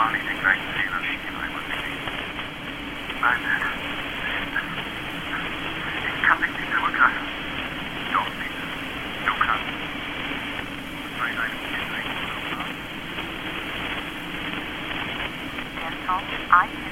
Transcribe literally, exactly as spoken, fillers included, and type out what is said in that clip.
Mach nicht den gleichen Fehler wie ich ihn einmal beging. Nein, ich kann dich nicht zurücklassen. Doch, Peter, du kannst. Bei deinem Kind. Der Song I